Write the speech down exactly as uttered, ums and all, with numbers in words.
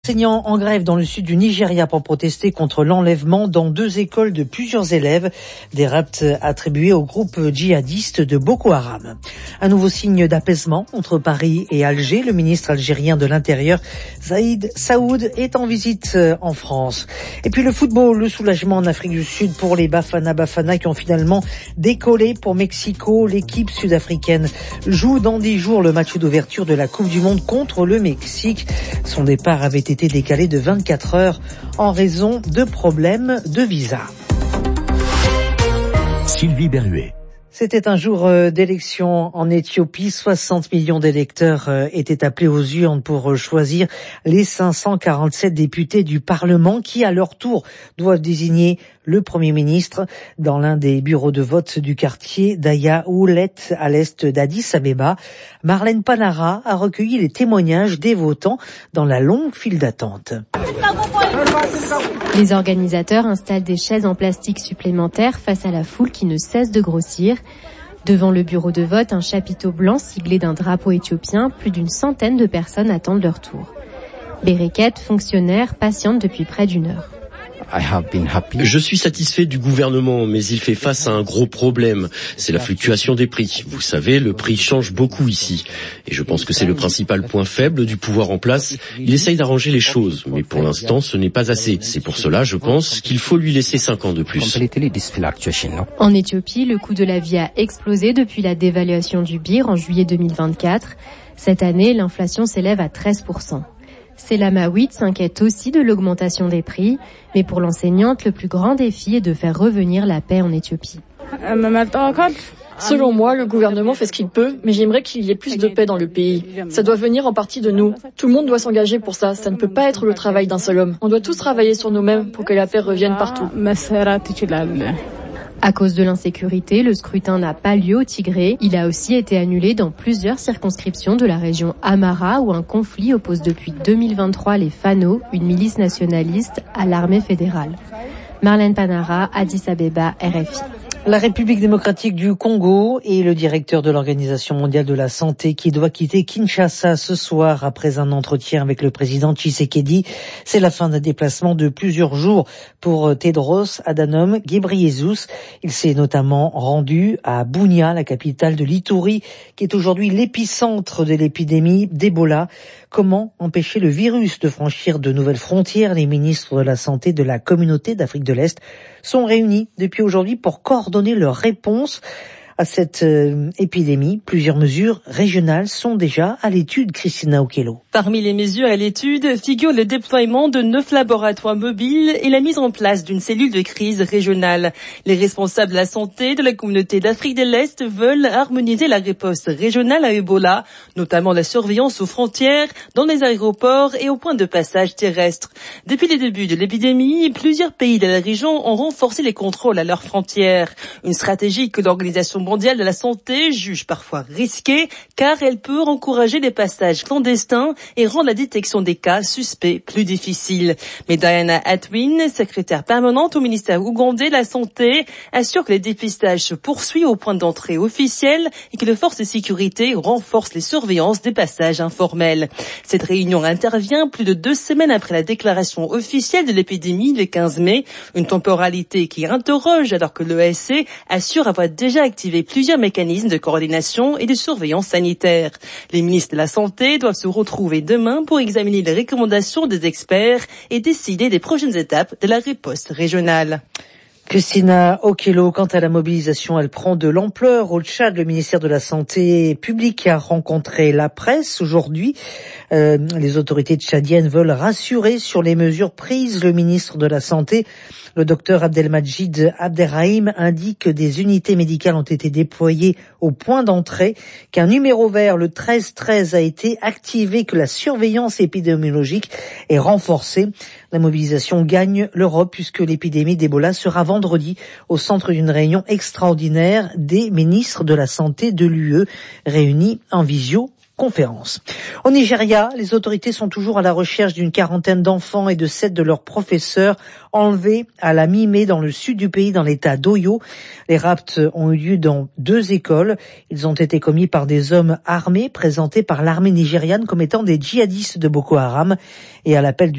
Enseignants en grève dans le sud du Nigeria pour protester contre l'enlèvement dans deux écoles de plusieurs élèves, des rapts attribués au groupe djihadiste de Boko Haram. Un nouveau signe d'apaisement entre Paris et Alger. Le ministre algérien de l'Intérieur, Saïd Saoud, est en visite en France. Et puis le football, le soulagement en Afrique du Sud pour les Bafana Bafana qui ont finalement décollé pour Mexico. L'équipe sud-africaine joue dans dix jours le match d'ouverture de la Coupe du Monde contre le Mexique. Son départ avait été été décalé de vingt-quatre heures en raison de problèmes de visa. Sylvie Berruet. C'était un jour d'élection en Éthiopie. soixante millions d'électeurs étaient appelés aux urnes pour choisir les cinq cent quarante-sept députés du Parlement qui, à leur tour, doivent désigner le Premier ministre dans l'un des bureaux de vote du quartier d'Aya Oulet, à l'est d'Addis Abeba. Marlène Panara a recueilli les témoignages des votants dans la longue file d'attente. Les organisateurs installent des chaises en plastique supplémentaires face à la foule qui ne cesse de grossir. Devant le bureau de vote, un chapiteau blanc ciblé d'un drapeau éthiopien, plus d'une centaine de personnes attendent leur tour. Bereket, fonctionnaire, patiente depuis près d'une heure. Je suis satisfait du gouvernement, mais il fait face à un gros problème. C'est la fluctuation des prix. Vous savez, le prix change beaucoup ici. Et je pense que c'est le principal point faible du pouvoir en place. Il essaye d'arranger les choses, mais pour l'instant, ce n'est pas assez. C'est pour cela, je pense, qu'il faut lui laisser cinq ans de plus. En Éthiopie, le coût de la vie a explosé depuis la dévaluation du birr en juillet deux mille vingt-quatre. Cette année, l'inflation s'élève à treize pour cent. Selamawit s'inquiète aussi de l'augmentation des prix, mais pour l'enseignante, le plus grand défi est de faire revenir la paix en Éthiopie. Selon moi, le gouvernement fait ce qu'il peut, mais j'aimerais qu'il y ait plus de paix dans le pays. Ça doit venir en partie de nous. Tout le monde doit s'engager pour ça. Ça ne peut pas être le travail d'un seul homme. On doit tous travailler sur nous-mêmes pour que la paix revienne partout. À cause de l'insécurité, le scrutin n'a pas lieu au Tigré. Il a aussi été annulé dans plusieurs circonscriptions de la région Amhara où un conflit oppose depuis deux mille vingt-trois les Fano, une milice nationaliste, à l'armée fédérale. Marlène Panara, Addis Abeba, R F I. La République démocratique du Congo et le directeur de l'Organisation mondiale de la santé qui doit quitter Kinshasa ce soir après un entretien avec le président Tshisekedi. C'est la fin d'un déplacement de plusieurs jours pour Tedros Adhanom Ghebreyesus. Il s'est notamment rendu à Bunia, la capitale de l'Ituri, qui est aujourd'hui l'épicentre de l'épidémie d'Ebola. Comment empêcher le virus de franchir de nouvelles frontières? Les ministres de la Santé de la communauté d'Afrique de l'Est sont réunis depuis aujourd'hui pour coordonner leur réponse à cette euh, épidémie. Plusieurs mesures régionales sont déjà à l'étude, Christina Okello. Parmi les mesures à l'étude figure le déploiement de neuf laboratoires mobiles et la mise en place d'une cellule de crise régionale. Les responsables de la santé de la communauté d'Afrique de l'Est veulent harmoniser la riposte régionale à Ebola, notamment la surveillance aux frontières, dans les aéroports et aux points de passage terrestres. Depuis le début de l'épidémie, plusieurs pays de la région ont renforcé les contrôles à leurs frontières. Une stratégie que l'Organisation mondiale de la santé juge parfois risquée car elle peut encourager des passages clandestins et rendre la détection des cas suspects plus difficile. Mais Diana Atwin, secrétaire permanente au ministère ougandais de la Santé, assure que les dépistages se poursuivent au point d'entrée officiel et que les forces de sécurité renforcent les surveillances des passages informels. Cette réunion intervient plus de deux semaines après la déclaration officielle de l'épidémie le quinze mai, une temporalité qui interroge alors que l'O M S assure avoir déjà activé plusieurs mécanismes de coordination et de surveillance sanitaire. Les ministres de la Santé doivent se retrouver demain pour examiner les recommandations des experts et décider des prochaines étapes de la riposte régionale. Christina Okello, quant à la mobilisation, elle prend de l'ampleur. Au Tchad, le ministère de la Santé publique a rencontré la presse aujourd'hui. Euh, les autorités tchadiennes veulent rassurer sur les mesures prises. Le ministre de la Santé, le docteur Abdelmajid Abderrahim, indique que des unités médicales ont été déployées au point d'entrée, qu'un numéro vert, le treize treize, a été activé, que la surveillance épidémiologique est renforcée. La mobilisation gagne l'Europe puisque l'épidémie d'Ebola sera vendredi au centre d'une réunion extraordinaire des ministres de la Santé de l'U E réunis en visio. Conférence. Au Nigeria, les autorités sont toujours à la recherche d'une quarantaine d'enfants et de sept de leurs professeurs enlevés à la mi-mai dans le sud du pays, dans l'état d'Oyo. Les rapts ont eu lieu dans deux écoles. Ils ont été commis par des hommes armés présentés par l'armée nigériane comme étant des djihadistes de Boko Haram et à l'appel du